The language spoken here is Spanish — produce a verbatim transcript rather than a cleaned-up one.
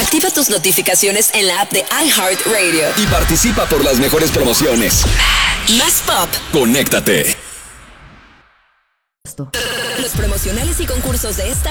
Activa tus notificaciones en la app de iHeartRadio. Y participa por las mejores promociones. Más pop. Conéctate. Los promocionales y concursos de esta